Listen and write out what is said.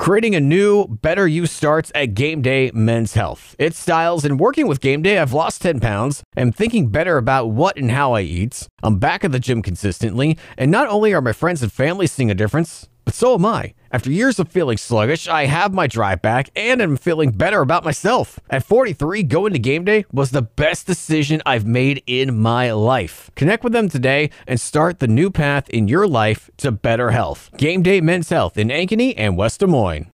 Creating a new, better you starts at Game Day Men's Health. It's styles, and working with Game Day, I've lost 10 pounds. I'm thinking better about what and how I eat. I'm back at the gym consistently, and not only are my friends and family seeing a difference, but so am I. After years of feeling sluggish, I have my drive back and I'm feeling better about myself. At 43, going to Game Day was the best decision I've made in my life. Connect with them today and start the new path in your life to better health. Game Day Men's Health in Ankeny and West Des Moines.